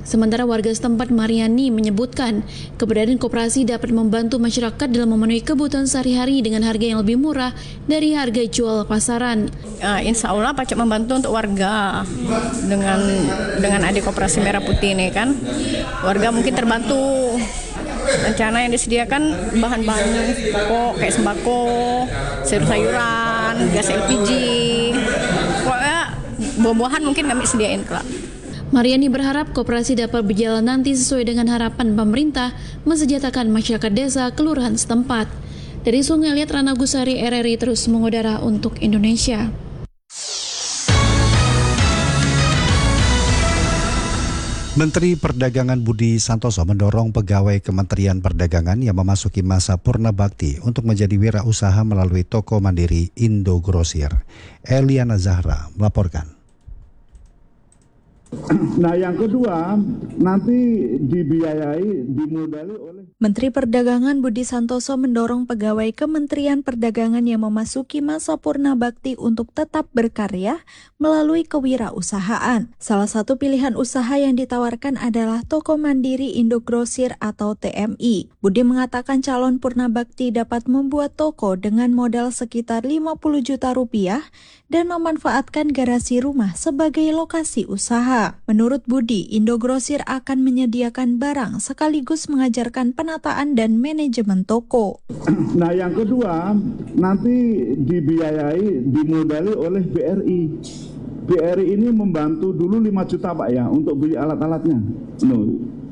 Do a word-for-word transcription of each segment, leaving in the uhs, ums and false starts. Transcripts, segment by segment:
Sementara warga setempat Mariani menyebutkan keberadaan koperasi dapat membantu masyarakat dalam memenuhi kebutuhan sehari-hari dengan harga yang lebih murah dari harga jual pasaran. Uh, insya Allah pacak membantu untuk warga dengan dengan ada koperasi Merah Putih ini kan, warga mungkin terbantu. Rencana yang disediakan bahan-bahan pokok kayak sembako, sayur-sayuran, gas L P G, pokoknya buah-buahan mungkin kami sediain kelak. Mariani berharap koperasi dapat berjalan nanti sesuai dengan harapan pemerintah mensejahterakan masyarakat desa kelurahan setempat. Dari Sungai Liat, Rana Gusari, R R I terus mengudara untuk Indonesia. Menteri Perdagangan Budi Santoso mendorong pegawai Kementerian Perdagangan yang memasuki masa purna bakti untuk menjadi wirausaha melalui toko mandiri Indogrosir. Eliana Zahra melaporkan. Nah, yang kedua, nanti dibiayai, dimodali oleh... Menteri Perdagangan Budi Santoso mendorong pegawai Kementerian Perdagangan yang memasuki masa purna bakti untuk tetap berkarya melalui kewirausahaan. Salah satu pilihan usaha yang ditawarkan adalah Toko Mandiri Indogrosir atau T M I. Budi mengatakan calon purna bakti dapat membuat toko dengan modal sekitar lima puluh juta rupiah dan memanfaatkan garasi rumah sebagai lokasi usaha. Menurut Budi, Indogrosir akan menyediakan barang sekaligus mengajarkan penataan dan manajemen toko. Nah, yang kedua, nanti dibiayai, dimodali oleh B R I. B R I ini membantu dulu lima juta Pak ya, untuk beli alat-alatnya. No,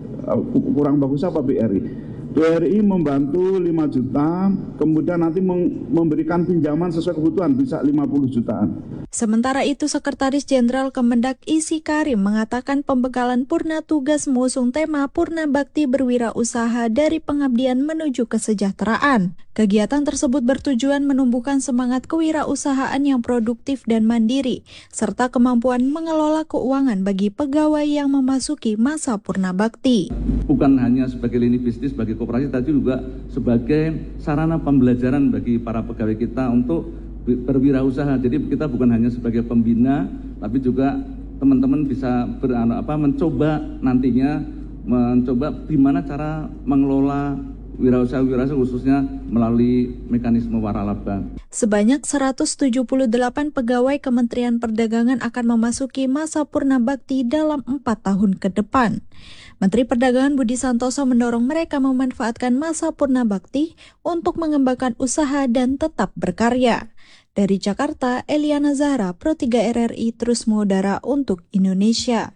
kurang bagus apa B R I? B R I membantu lima juta, kemudian nanti memberikan pinjaman sesuai kebutuhan, bisa lima puluh jutaan. Sementara itu, Sekretaris Jenderal Kemendak Isi Karim mengatakan pembekalan purna tugas mengusung tema Purna Bakti Berwirausaha dari Pengabdian Menuju Kesejahteraan. Kegiatan tersebut bertujuan menumbuhkan semangat kewirausahaan yang produktif dan mandiri, serta kemampuan mengelola keuangan bagi pegawai yang memasuki masa purna bakti. Bukan hanya sebagai lini bisnis bagi koperasi, tapi juga sebagai sarana pembelajaran bagi para pegawai kita untuk berwirausaha. Jadi kita bukan hanya sebagai pembina, tapi juga teman-teman bisa ber, apa, mencoba nantinya mencoba gimana cara mengelola wirausaha-wirausaha khususnya melalui mekanisme waralaba. Sebanyak seratus tujuh puluh delapan pegawai Kementerian Perdagangan akan memasuki masa purna bakti dalam empat tahun ke depan. Menteri Perdagangan Budi Santoso mendorong mereka memanfaatkan masa purna bakti untuk mengembangkan usaha dan tetap berkarya. Dari Jakarta, Eliana Zahra, Pro tiga R R I terus mengudara untuk Indonesia.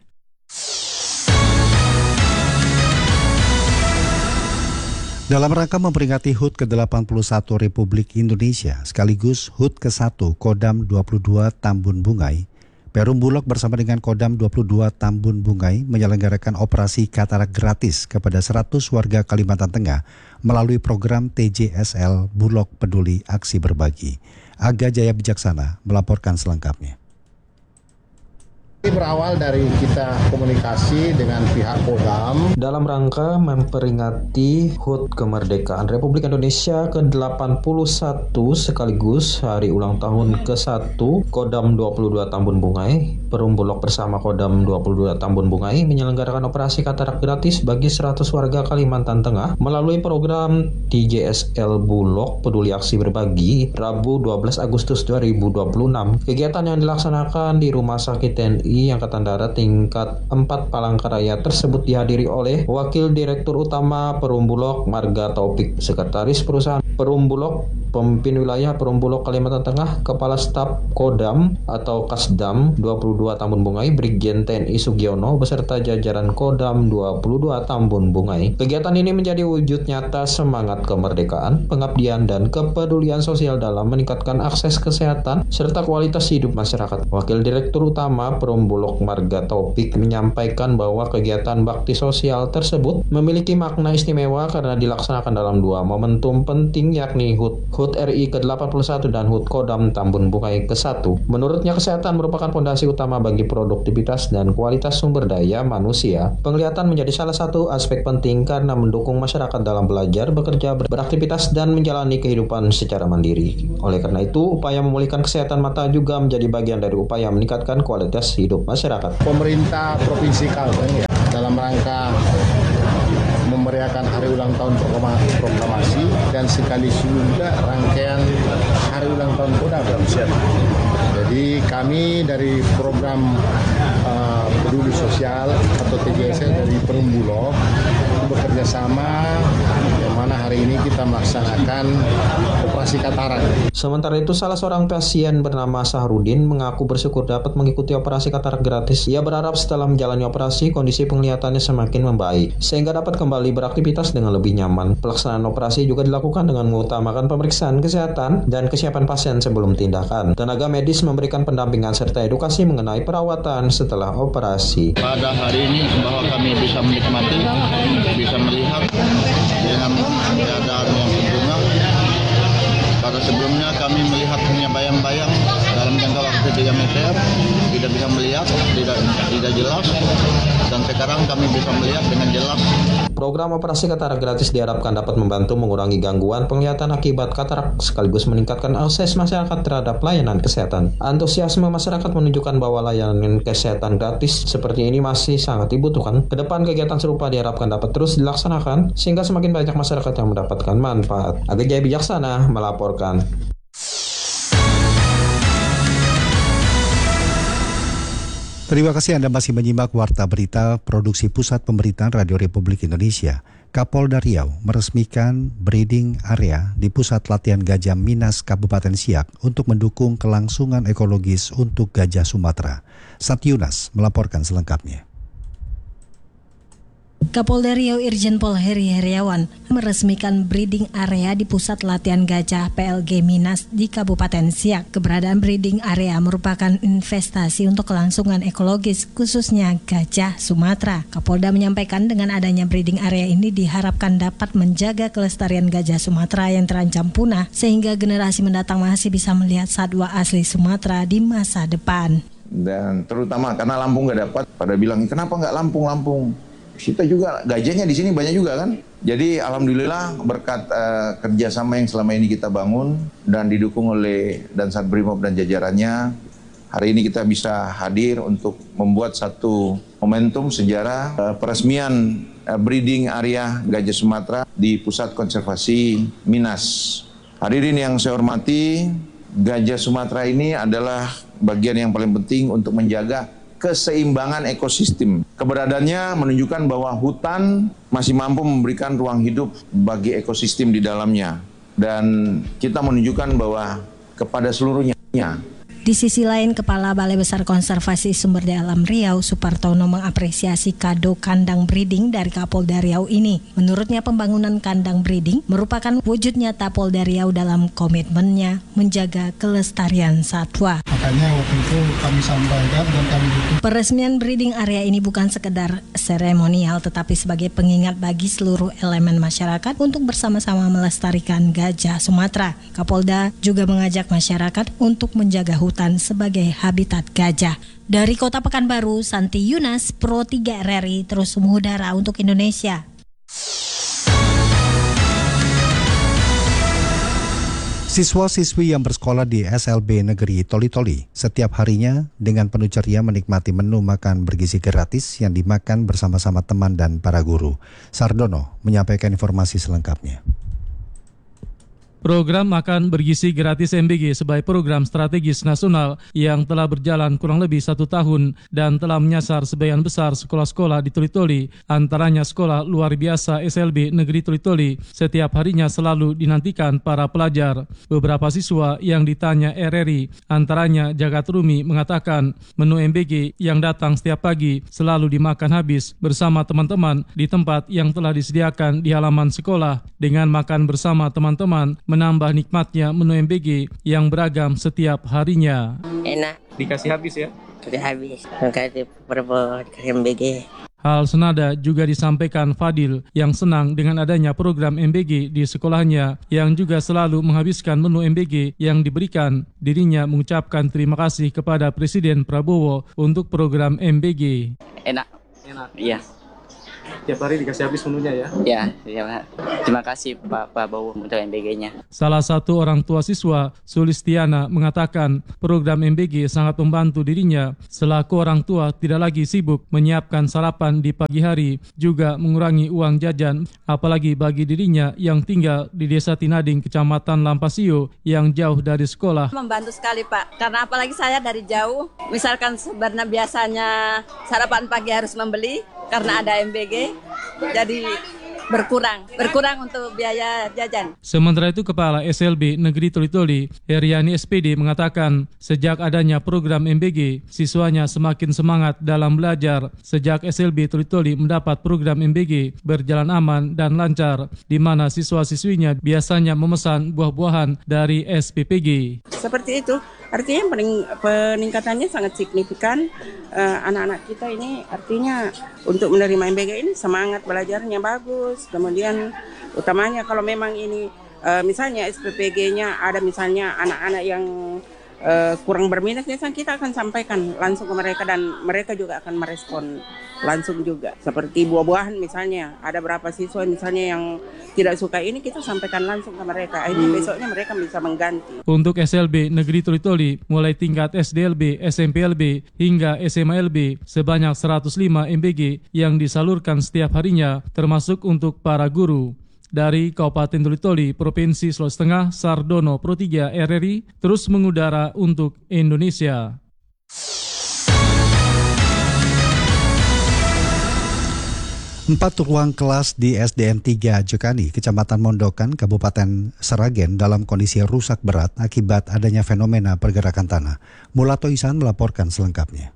Dalam rangka memperingati H U T ke delapan puluh satu Republik Indonesia, sekaligus H U T ke satu Kodam dua puluh dua Tambun Bungai, Perum Bulog bersama dengan Kodam dua puluh dua Tambun Bungai menyelenggarakan operasi katarak gratis kepada seratus warga Kalimantan Tengah melalui program T J S L Bulog Peduli Aksi Berbagi. Aga Jaya Bijaksana melaporkan selengkapnya. Berawal dari kita komunikasi dengan pihak Kodam dalam rangka memperingati H U T Kemerdekaan Republik Indonesia ke delapan puluh satu sekaligus hari ulang tahun ke satu Kodam dua puluh dua Tambun Bungai, Perum Bulog bersama Kodam dua puluh dua Tambun Bungai menyelenggarakan operasi katarak gratis bagi seratus warga Kalimantan Tengah melalui program T J S L Bulog Peduli Aksi Berbagi Rabu dua belas Agustus dua ribu dua puluh enam. Kegiatan yang dilaksanakan di Rumah Sakit T N I Angkatan Darat tingkat empat Palangkaraya tersebut dihadiri oleh Wakil Direktur Utama Perum Bulog Marga Taufik, Sekretaris Perusahaan Perum Bulog, Pemimpin Wilayah Perum Bulog Kalimantan Tengah, Kepala Staf Kodam atau Kasdam dua puluh dua Tambun Bungai Brigjen T N I Sugiono beserta jajaran Kodam dua puluh dua Tambun Bungai. Kegiatan ini menjadi wujud nyata semangat kemerdekaan, pengabdian dan kepedulian sosial dalam meningkatkan akses kesehatan serta kualitas hidup masyarakat. Wakil Direktur Utama Perum Bulog Marga Taufik menyampaikan bahwa kegiatan bakti sosial tersebut memiliki makna istimewa karena dilaksanakan dalam dua momentum penting yakni H U T H U T R I ke delapan puluh satu dan H U T Kodam Tambun Bungai ke satu. Menurutnya kesehatan merupakan fondasi utama bagi produktivitas dan kualitas sumber daya manusia. Penglihatan menjadi salah satu aspek penting karena mendukung masyarakat dalam belajar, bekerja, beraktivitas dan menjalani kehidupan secara mandiri. Oleh karena itu, upaya memulihkan kesehatan mata juga menjadi bagian dari upaya meningkatkan kualitas hidup masyarakat. Pemerintah Provinsi Kalteng ya, dalam rangka memeriahkan hari ulang tahun proklamasi dan sekaligus juga rangkaian hari ulang tahun Kodam. Jadi kami dari program uh, peduli sosial atau T J S L dari Perum Bulog bekerja sama, yang mana hari ini kita melaksanakan operasi katarak. Sementara itu, salah seorang pasien bernama Sahrudin mengaku bersyukur dapat mengikuti operasi katarak gratis. Ia berharap setelah menjalani operasi, kondisi penglihatannya semakin membaik, sehingga dapat kembali beraktivitas dengan lebih nyaman. Pelaksanaan operasi juga dilakukan dengan mengutamakan pemeriksaan kesehatan dan kesiapan pasien sebelum tindakan. Tenaga medis memberikan pendampingan serta edukasi mengenai perawatan setelah operasi. Pada hari ini bahwa kami bisa menikmati, bisa melihat dengan keadaan yang sempurna. Pada sebelumnya kami melihat hanya bayang-bayang dalam jangka waktu tiga meter, tidak bisa melihat, tidak tidak jelas, dan sekarang kami bisa melihat dengan jelas. Program operasi katarak gratis diharapkan dapat membantu mengurangi gangguan penglihatan akibat katarak sekaligus meningkatkan akses masyarakat terhadap layanan kesehatan. Antusiasme masyarakat menunjukkan bahwa layanan kesehatan gratis seperti ini masih sangat dibutuhkan. Kedepan kegiatan serupa diharapkan dapat terus dilaksanakan sehingga semakin banyak masyarakat yang mendapatkan manfaat. Aga Jaya Bijaksana melaporkan. Terima kasih Anda masih menyimak Warta Berita Produksi Pusat Pemberitaan Radio Republik Indonesia. Kapolda Riau meresmikan breeding area di Pusat Latihan Gajah Minas Kabupaten Siak untuk mendukung kelangsungan ekologis untuk gajah Sumatera. Satyunas melaporkan selengkapnya. Kapolda Riau Irjen Pol Heri Heriawan meresmikan breeding area di Pusat Latihan Gajah P L G Minas di Kabupaten Siak. Keberadaan breeding area merupakan investasi untuk kelangsungan ekologis khususnya gajah Sumatera. Kapolda menyampaikan dengan adanya breeding area ini diharapkan dapat menjaga kelestarian gajah Sumatera yang terancam punah sehingga generasi mendatang masih bisa melihat satwa asli Sumatera di masa depan. Dan terutama karena Lampung nggak dapat, pada bilang kenapa nggak Lampung-Lampung? Kita juga gajahnya di sini banyak juga kan. Jadi alhamdulillah berkat uh, kerjasama yang selama ini kita bangun dan didukung oleh Dansat Brimob dan jajarannya, hari ini kita bisa hadir untuk membuat satu momentum sejarah uh, peresmian uh, breeding area gajah Sumatera di Pusat Konservasi Minas. Hadirin yang saya hormati, gajah Sumatera ini adalah bagian yang paling penting untuk menjaga keseimbangan ekosistem. Keberadaannya menunjukkan bahwa hutan masih mampu memberikan ruang hidup bagi ekosistem di dalamnya. Dan kita menunjukkan bahwa kepada seluruhnya. Di sisi lain, Kepala Balai Besar Konservasi Sumber Daya Alam Riau, Supartono, mengapresiasi kado kandang breeding dari Kapolda Riau ini. Menurutnya, pembangunan kandang breeding merupakan wujud nyata Polda Riau dalam komitmennya menjaga kelestarian satwa. Makanya waktu itu kami sampaikan dan kami dukung. Peresmian breeding area ini bukan sekedar seremonial, tetapi sebagai pengingat bagi seluruh elemen masyarakat untuk bersama-sama melestarikan gajah Sumatera. Kapolda juga mengajak masyarakat untuk menjaga hutan sebagai habitat gajah. Dari Kota Pekanbaru, Santi Yunas, Pro tiga R R I, terus mengudara untuk Indonesia. Siswa-siswi yang bersekolah di S L B Negeri Toli-Toli setiap harinya dengan penuh ceria menikmati menu makan bergizi gratis yang dimakan bersama-sama teman dan para guru. Sardono menyampaikan informasi selengkapnya. Program Makan Bergizi Gratis M B G sebagai program strategis nasional yang telah berjalan kurang lebih satu tahun dan telah menyasar sebagian besar sekolah-sekolah di Toli-Toli, antaranya Sekolah Luar Biasa S L B Negeri Toli-Toli, setiap harinya selalu dinantikan para pelajar. Beberapa siswa yang ditanya R R I, antaranya Jagat Rumi, mengatakan menu M B G yang datang setiap pagi selalu dimakan habis bersama teman-teman di tempat yang telah disediakan di halaman sekolah. Dengan makan bersama teman-teman, menambah nikmatnya menu M B G yang beragam setiap harinya. Enak. Dikasih habis ya? Sudah habis. Dikasih berapa dikasih M B G. Hal senada juga disampaikan Fadil yang senang dengan adanya program M B G di sekolahnya yang juga selalu menghabiskan menu M B G yang diberikan. Dirinya mengucapkan terima kasih kepada Presiden Prabowo untuk program M B G. Enak. Enak. Iya. Tiap hari dikasih habis menunya ya? Ya, ya. Terima kasih Pak Prabowo untuk M B G-nya. Salah satu orang tua siswa, Sulistiana, mengatakan program M B G sangat membantu dirinya selaku orang tua tidak lagi sibuk menyiapkan sarapan di pagi hari, juga mengurangi uang jajan, apalagi bagi dirinya yang tinggal di Desa Tinading, Kecamatan Lampasio yang jauh dari sekolah. Membantu sekali Pak, karena apalagi saya dari jauh, misalkan sebenarnya biasanya sarapan pagi harus membeli, karena ada M B G, jadi berkurang, berkurang untuk biaya jajan. Sementara itu, Kepala S L B Negeri Toli-Toli, Heriani S P D, mengatakan sejak adanya program M B G, siswanya semakin semangat dalam belajar. Sejak S L B Toli-Toli mendapat program M B G berjalan aman dan lancar, di mana siswa-siswinya biasanya memesan buah-buahan dari S P P G. Seperti itu, artinya peningkatannya sangat signifikan. Uh, anak-anak kita ini artinya untuk menerima M B G ini semangat belajarnya bagus. Kemudian utamanya kalau memang ini uh, misalnya S P P G-nya ada misalnya anak-anak yang uh, kurang berminat, biasanya kita akan sampaikan langsung ke mereka dan mereka juga akan merespon langsung juga. Seperti buah-buahan misalnya, ada berapa siswa misalnya yang tidak suka ini, kita sampaikan langsung ke mereka. Akhirnya hmm. besoknya mereka bisa mengganti. Untuk S L B Negeri Toli-Toli, mulai tingkat S D L B, S M P L B, hingga S M A L B, sebanyak seratus lima M B G yang disalurkan setiap harinya, termasuk untuk para guru. Dari Kabupaten Toli-Toli, Provinsi Sulawesi Tengah, Sardono Pro tiga R R I, terus mengudara untuk Indonesia. Empat ruang kelas di S D N tiga Jekani, Kecamatan Mondokan, Kabupaten Sragen dalam kondisi rusak berat akibat adanya fenomena pergerakan tanah. Mulato Isan melaporkan selengkapnya.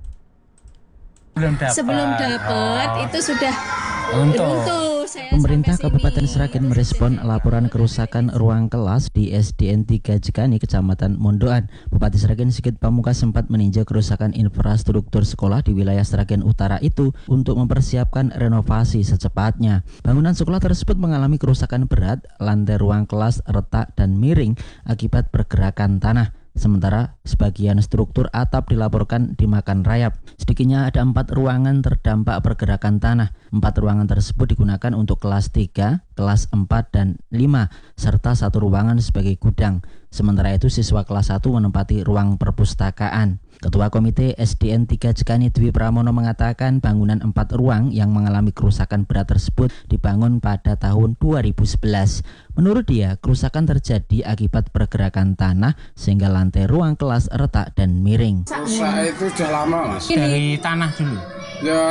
Belum dapat. Sebelum dapat oh. itu sudah untuk. Runtuh. Pemerintah Kabupaten Sragen merespon laporan kerusakan ruang kelas di S D N tiga Jekani, Kecamatan Mondoan. Bupati Sragen Sigit Pamungkas sempat meninjau kerusakan infrastruktur sekolah di wilayah Sragen Utara itu untuk mempersiapkan renovasi secepatnya. Bangunan sekolah tersebut mengalami kerusakan berat, lantai ruang kelas retak dan miring akibat pergerakan tanah. Sementara sebagian struktur atap dilaporkan dimakan rayap. Sedikitnya ada empat ruangan terdampak pergerakan tanah. Empat ruangan tersebut digunakan untuk kelas tiga, kelas empat, dan lima, serta satu ruangan sebagai gudang. Sementara itu siswa kelas satu menempati ruang perpustakaan. Ketua Komite S D N tiga Jekani Dwi Pramono mengatakan bangunan empat ruang yang mengalami kerusakan berat tersebut dibangun pada tahun dua ribu sebelas. Menurut dia, kerusakan terjadi akibat pergerakan tanah sehingga lantai ruang kelas retak dan miring. Rusak itu sudah lama, Mas. Dari tanah dulu? Ya,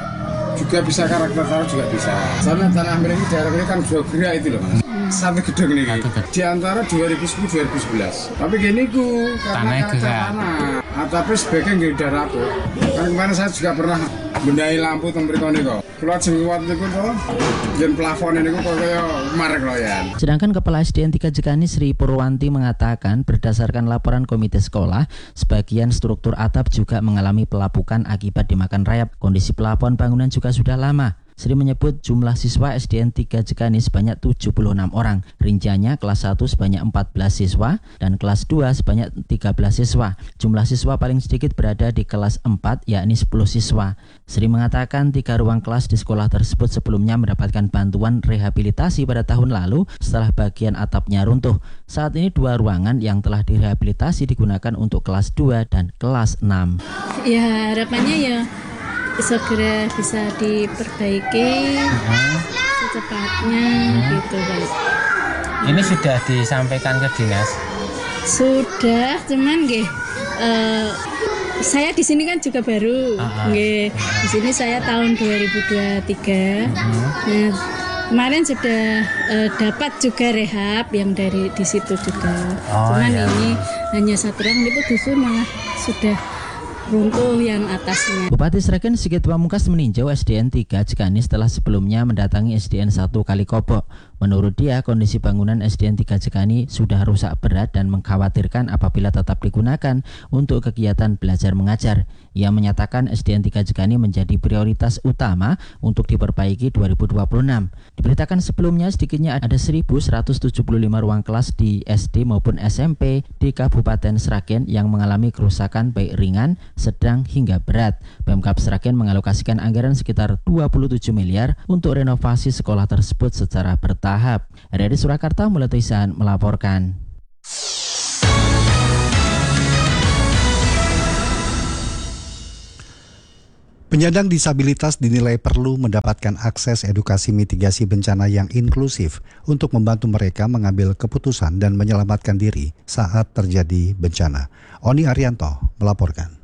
juga bisa karakter tanah juga bisa. Karena tanah miring di daerah ini kan dua gerak itu loh, Mas. Satu gedung ini di antara dua ribu sepuluh dua ribu sebelas. Tapi gini ku karena tanah atapnya sebagian nggak udah rapuh. Kan kemarin saya juga pernah bendai lampu tembrikon itu. Kalau jengwat itu tuh, dan plafon ini kok kayak marek loyan. Sedangkan Kepala S D N tiga Jekani Sri Purwanti mengatakan berdasarkan laporan komite sekolah, sebagian struktur atap juga mengalami pelapukan akibat dimakan rayap. Kondisi pelafon bangunan juga sudah lama. Sri menyebut jumlah siswa S D N tiga Jekani sebanyak tujuh puluh enam orang. Rinciannya kelas satu sebanyak empat belas siswa dan kelas dua sebanyak tiga belas siswa. Jumlah siswa paling sedikit berada di kelas empat yakni sepuluh siswa. Sri mengatakan tiga ruang kelas di sekolah tersebut sebelumnya mendapatkan bantuan rehabilitasi pada tahun lalu setelah bagian atapnya runtuh. Saat ini dua ruangan yang telah direhabilitasi digunakan untuk kelas dua dan kelas enam. Ya harapannya ya segera bisa diperbaiki uh-huh. secepatnya uh-huh. gitu Pak. Ini sudah disampaikan ke dinas? Sudah, cuman nggih uh, saya di sini kan juga baru. Uh-huh. Nggih. Uh-huh. Di sini saya tahun dua ribu dua puluh tiga. Uh-huh. Nah, kemarin sudah uh, dapat juga rehab yang dari di situ juga. Oh, cuman iya. Ini hanya satu ruang itu justru malah sudah runtuh yang atasnya. Bupati Sragen Sigit Pamungkas meninjau S D N tiga Jekani setelah sebelumnya mendatangi S D N satu Kalikopo. Menurut dia, kondisi bangunan S D N tiga Jekani sudah rusak berat dan mengkhawatirkan apabila tetap digunakan untuk kegiatan belajar mengajar. Ia menyatakan S D N tiga Jekani menjadi prioritas utama untuk diperbaiki dua ribu dua puluh enam. Diberitakan sebelumnya sedikitnya ada seribu seratus tujuh puluh lima ruang kelas di S D maupun S M P di Kabupaten Sragen yang mengalami kerusakan baik ringan, sedang hingga berat. Pemkab Sragen mengalokasikan anggaran sekitar dua puluh tujuh miliar untuk renovasi sekolah tersebut secara bertahap. Dari Surakarta, Mulai Tuisan melaporkan. Penyandang disabilitas dinilai perlu mendapatkan akses edukasi mitigasi bencana yang inklusif untuk membantu mereka mengambil keputusan dan menyelamatkan diri saat terjadi bencana. Oni Arianto melaporkan.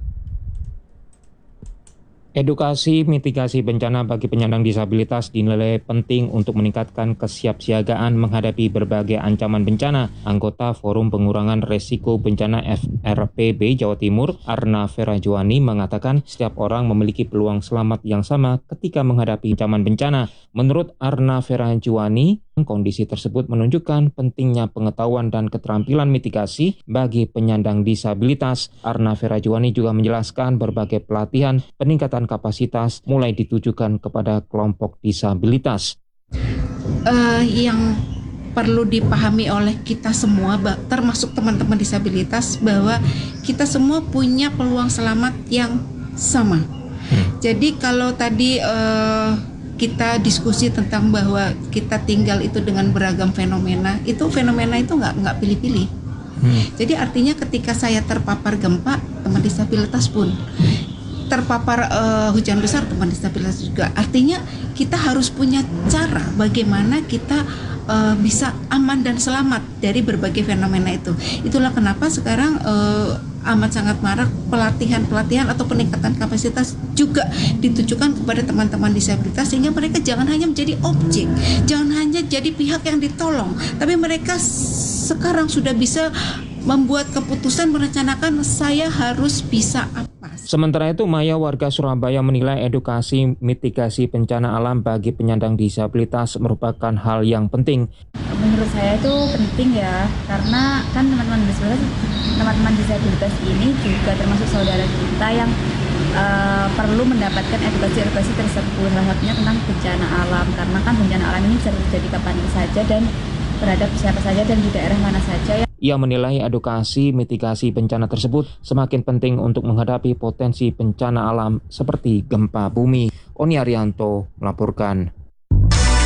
Edukasi mitigasi bencana bagi penyandang disabilitas dinilai penting untuk meningkatkan kesiapsiagaan menghadapi berbagai ancaman bencana. Anggota Forum Pengurangan Resiko Bencana F R P B Jawa Timur, Arna Ferajuani, mengatakan setiap orang memiliki peluang selamat yang sama ketika menghadapi ancaman bencana. Menurut Arna Ferajuani, kondisi tersebut menunjukkan pentingnya pengetahuan dan keterampilan mitigasi bagi penyandang disabilitas. Arna Ferajuani juga menjelaskan berbagai pelatihan peningkatan kapasitas mulai ditujukan kepada kelompok disabilitas. Uh, yang perlu dipahami oleh kita semua, termasuk teman-teman disabilitas, bahwa kita semua punya peluang selamat yang sama. Hmm. Jadi kalau tadi uh, kita diskusi tentang bahwa kita tinggal itu dengan beragam fenomena, itu fenomena itu nggak nggak pilih-pilih. Hmm. Jadi artinya ketika saya terpapar gempa, teman disabilitas pun terpapar uh, hujan besar, teman disabilitas juga. Artinya kita harus punya cara bagaimana kita uh, bisa aman dan selamat dari berbagai fenomena itu. Itulah kenapa sekarang uh, amat sangat marak pelatihan-pelatihan atau peningkatan kapasitas juga ditujukan kepada teman-teman disabilitas, sehingga mereka jangan hanya menjadi objek, jangan hanya jadi pihak yang ditolong, tapi mereka sekarang sudah bisa membuat keputusan, merencanakan saya harus bisa apa. Sementara itu, Maya warga Surabaya menilai edukasi mitigasi bencana alam bagi penyandang disabilitas merupakan hal yang penting. Menurut saya itu penting ya, karena kan teman-teman disabilitas, teman-teman disabilitas ini juga termasuk saudara kita yang uh, perlu mendapatkan edukasi-edukasi tersebut, salah satunya tentang bencana alam, karena kan bencana alam ini bisa terjadi kapan saja dan terhadap siapa saja dan di daerah mana saja. Ia menilai edukasi mitigasi bencana tersebut semakin penting untuk menghadapi potensi bencana alam seperti gempa bumi. Oni Arianto melaporkan.